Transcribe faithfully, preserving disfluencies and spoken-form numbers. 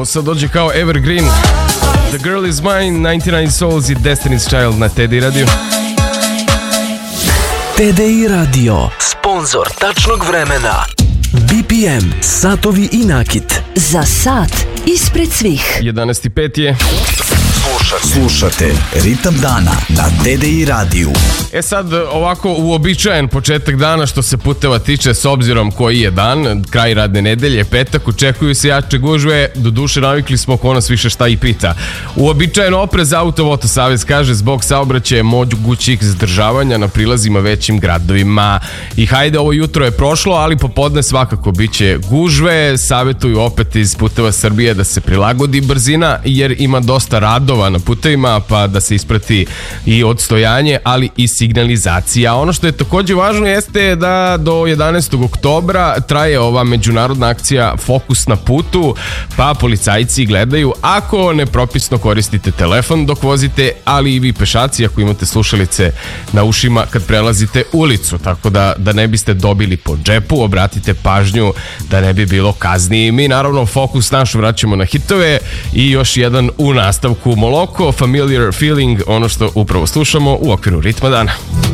Ovo sad dođe kao Evergreen. The Girl Is Mine, devedeset devet Souls i Destiny's Child na T D I Radio. T D I Radio, sponsor tačnog vremena. B P M, satovi i nakit. Za sat ispred svih. jedanaest i pet je. Slušate Ritam dana na T D I radiju. E sad, ovako uobičajen početak dana što se puteva tiče, s obzirom koji je dan, kraj radne nedelje, petak, očekuju se jače gužve, do duše navikli smo ko nas više šta i pita. Uobičajen oprez Automoto Savez kaže zbog saobraćaja mogućih zadržavanja na prilazima većim gradovima. I hajde, ovo jutro je prošlo, ali popodne svakako biće gužve. Savetuju opet iz Puteva Srbije da se prilagodi brzina, jer ima dosta radova na putevima, pa da se isprati i odstojanje, ali i signalizacija. Ono što je takođe važno jeste da do jedanaestog oktobra traje ova međunarodna akcija Fokus na putu, pa policajci gledaju ako nepropisno koristite telefon dok vozite, ali i vi pešaci ako imate slušalice na ušima kad prelazite ulicu, tako da, da ne biste dobili po džepu, obratite pažnju da ne bi bilo kazni. Mi naravno fokus naš vraćamo na hitove i još jedan u nastavku Moloko, Familiar Feeling, ono što upravo slušamo u okviru Ritma dana.